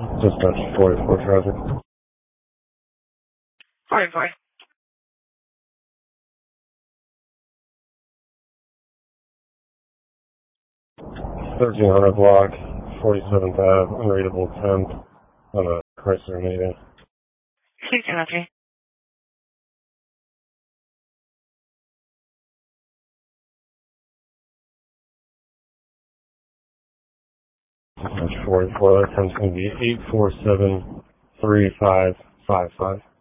Dispatch 44 traffic. 44. 1300 block, 47th Ave, unreadable temp on a Chrysler Nita. 1603. Dispatch 44, that temp's going to be 8473555.